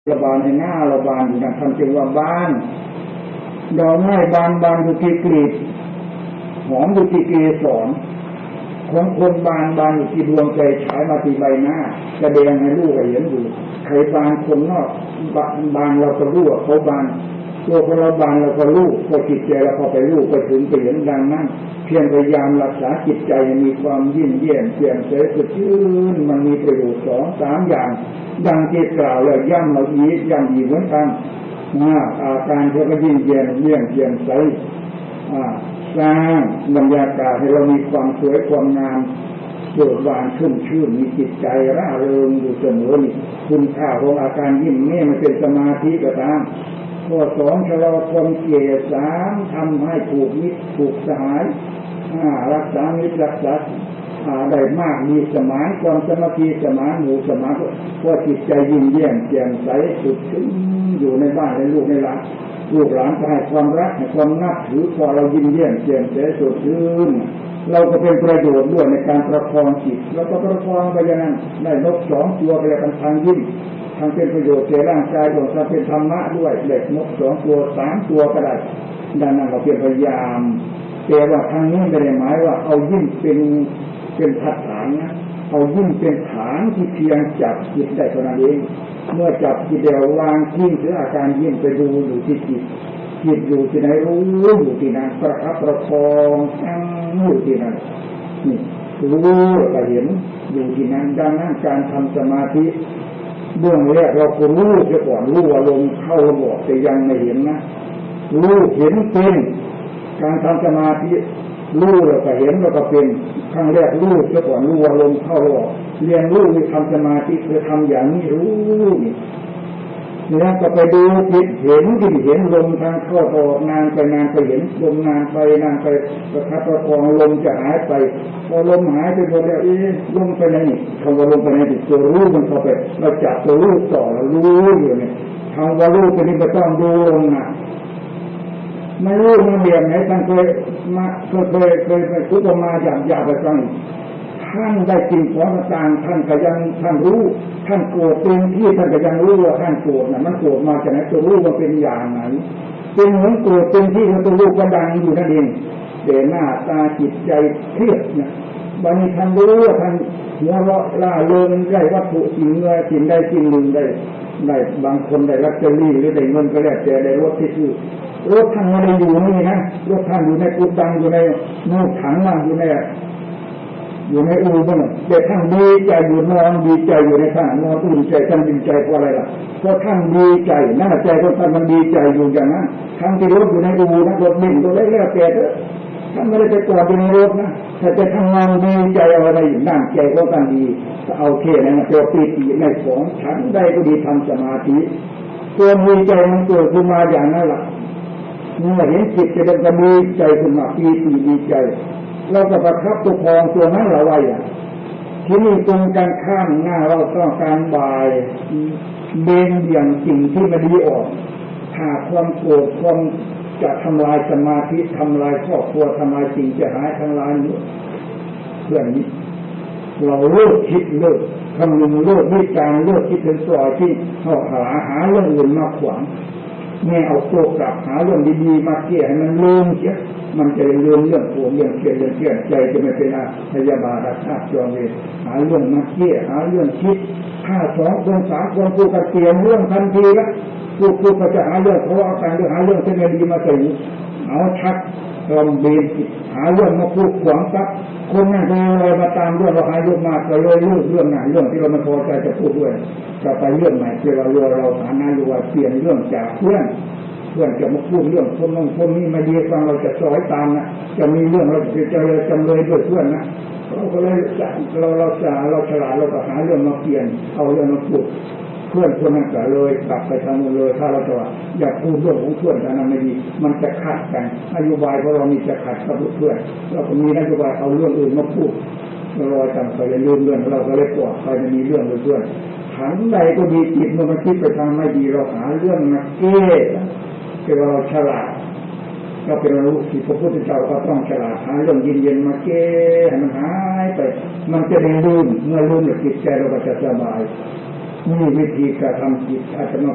ระบานให้หน้าระบานอยู่นะทำจึงว่าบ้านดอกไม้บานอยู่ที่กลีบหอมอยู่ที่เกสรของคนบานอยู่ที่ดวงใจฉายมาที่ใบหน้าแสดงให้ลูกเห็นอยู่ใครบานคนนอกบานเราก็รู้ว่าเขาบานตัวคนเราบานเราก็รู้พอจิตใจเราพอไปรู้ก็ถึงไปเห็นดังนั้นเพียงพยายามรักษาจิตใจมีความยิ้มแย้มแจ่มใสสดชื่นมันมีประโยชน์2-3อย่างดังที่กล่าวแล้วย้ำอีกเหมือนกันอาการที่ก็ยิ้มแย้มแจ่มใสสร้างบรรยากาศให้เรามีความสวยความงามเบิกบานชุ่มชื่นมีจิตใจร่าเริงอยู่เสมอนี่คุณค่าของอาการยิ้มนี่มันเป็นสมาธิก็ตามข้อ2ชะลอความเกลียด3ทำให้ผูกมิตรผูกสหายรักษามิตรรักษาได้มากมีสมานความสมาธิสมานหมู่สมานเพราะจิตใจยิ้มแย้มแจ่มใสสุดซึ้งอยู่ในบ้านในลูกในหลานลูกหลานก็ให้ความรักให้ความนับถือพอเรายิ้มแย้มแจ่มใสสดชื่นเราก็เป็นประโยชน์ด้วยในการประคองจิตแล้วก็ประคองไปอย่างนั้นได้นก2ตัวไปกันทางยิ้มทางเป็นประโยชน์แก่ร่างกายของเราเป็นธรรมะด้วยเด็กนก2ตัว3ตัวก็ได้ดังนั้นเราพยายามแต่ว่าทางนี้ไม่ได้หมายว่าเอายิ้มเป็นฐานนะเอายิ้มเป็นฐานที่เพียงจับจิตได้เท่านั้นเองเมื่อจับจิตเดียววางทิ้งถึงอาการยิ้มไปดูอยู่ที่จิตอยู่ที่ไหนรู้อยู่ที่นั้นประคับประคองตั้งอยู่ที่นั้นนี่รู้ก็เห็นอยู่ที่นั้นดังนั้นการทำสมาธิเบื้องแรกเราก็รู้เสียก่อนรู้ว่าลมเข้าลมออกแต่ยังไม่เห็นนะรู้เห็นเป็นการทำสมาธิรู้แล้วก็เห็นแล้วก็เป็นครั้งแรกรู้เสียก่อนรู้ว่าลมเข้าลมออกเรียนรู้ที่ทำสมาธิคือทำอย่างนี้รู้แล้วก็ไปดูจิตเห็นลมทางเข้าออกนานไปเห็นลมนานไปประคับประคองลมจะหายไปพอลมหายไปหมดแล้วลมไปไหนนี่คำว่าลมไปไหนนี่ตัวรู้มันเข้าไปเราจับตัวรู้ต่อเรารู้อยู่เนี่ยคำว่ารู้เป็นที่ไม่ต้องดูลมนะไม่รู้มันเรียนไหนท่านเคยอุปมาหยาบไปฟังท่านได้กินของต่างท่านก็ยังท่านรู้ท่านโกรธเต็มที่ท่านก็ยังรู้ว่าท่านโกรธนะมันโกรธมาจากไหนตัวรู้ว่าเป็นอย่างไหนเป็นเหมือนโกรธเต็มที่แล้วตัวรู้ก็ดังอยู่นั่นเองแต่หน้าตาจิตใจเครียดนะวันนี้ท่านรู้ว่าท่านหัวเราะล่าเริงได้วัตถุสิ่งใดสิ่งใดสิ่งหนึ่งได้บางคนได้ลอตเตอรี่หรือได้เงินก็แล้วแต่ได้รถที่ซื้อรถท่านไม่ได้อยู่นี่นะรถท่านอยู่ในกุฏิอยู่ในนู่นถังนั่งอยู่ในอู่บ้างแต่ท่านดีใจอยู่นอนดีใจอยู่ในท่านนอนอุ่นใจท่านดีใจเพราะอะไรล่ะเพราะท่านดีใจนั่นใจของท่านมันดีใจอยู่อย่างนั้นทั้งที่รถอยู่ในอู่นะรถบิ่งตัวเล็กๆแต่ท่านไม่ได้ไปจอดอยู่ในรถนะแต่จะทำงานดีใจอะไรอยู่นั่นใจของท่านดีก็เอาเท่นั้นตัวปีติในของฉันได้ก็ดีทำสมาธิตัวมีใจมันเกิดขึ้นมาอย่างนั้นล่ะเมื่อเห็นจิตจะเป็นกระมีใจขึ้นมาปีติดีใจเราก็ประคับประคองตัวนั้นเราไว้ที่นี่ตรงกันข้ามหน้าเราต้องการบ่ายเบนอย่างสิ่งที่ไม่ดีออกหากความโกรธความจะทำลายสมาธิทำลายครอบครัวทำลายสิ่งจะหายทำลายเพื่อนนี้เราเลิกคิดเลิกคำนึงเลิกวิจารเลิกคิดเป็นปล่อยที่เขาหาเรื่องอื่นมาขวางแม่เอาโตกลับหาเรื่องดีๆมาแก้ให้มันลืมเสียมันจะเรื่องโกรธเรื่องเครียดเรื่องเครียดใจจะไม่เป็นพยาบาทอาฆาตจองเวรหาเรื่องมาแก้หาเรื่องคิดถ้า2 คน3 คนพูดกันเปลี่ยนเรื่องทันทีละพูดก็จะหาเรื่องเขาเอาการหาเรื่องที่ไม่ดีมาใส่เอาชักลมเบนหาเรื่องมาพูดขวางซับคนนั่นก็เลยมาตามเรื่องเราหาเรื่องมากก็เลยเรื่องไหนเรื่องที่เราไม่พอใจจะพูดด้วยก็ไปเรื่องใหม่เวลาเราหานายว่าเปลี่ยนเรื่องจากเพื่อนจะมาพูดเรื่องคนนี้มาดีฟังเราจะซอยตามนะจะมีเรื่องเราจะจำเลยด้วยเพื่อนนะเราก็เลยเราฉลาดเราก็หาเรื่องมาเปลี่ยนเอาเรื่องมาพูดเพื่อนคนนั้นก็เลยกลับไปทำเลยถ้าเราจะอยากพูดเรื่องของเพื่อนนั้นไม่ดีมันจะขัดกันนโยบายของเรามีจะขัดกับเพื่อนเราก็มีนโยบายเอาเรื่องอื่นมาพูดลอยต่ำไปลืมเรื่องเราก็เลยปล่อยไปจะมีเรื่องเพื่อนขันใดก็ดีจิตเมื่อมันคิดไปทางไม่ดีเราหาเรื่องมาแก้คือเราฉลาดก็เป็นรู้ที่พระพุทธเจ้าก็ต้องฉลาดหาเรื่องเย็นๆมาแก้ให้มันหายไปมันจะได้ลืมเมื่อลืมจิตใจเราก็จะสบายนี่วิธีการทำจิตอาตมา